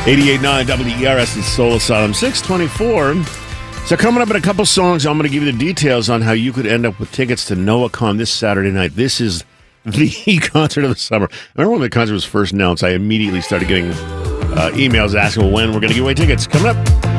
88.9 WERS and Soul Asylum, 624. So coming up in a couple songs, I'm going to give you the details on how you could end up with tickets to NoahCon this Saturday night. This is the concert of the summer. I remember when the concert was first announced, I immediately started getting emails asking when we're going to give away tickets. Coming up.